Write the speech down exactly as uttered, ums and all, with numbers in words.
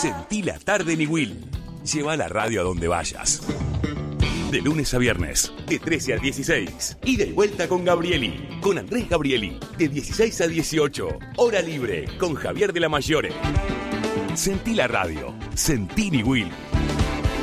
Sentí la tarde en Will. Lleva la radio a donde vayas. De lunes a viernes, de trece a dieciséis. Y de vuelta con Gabrieli, con Andrés Gabrieli, de dieciséis a dieciocho. Hora libre, con Javier de la Mayore. Sentí la radio. Sentí Will.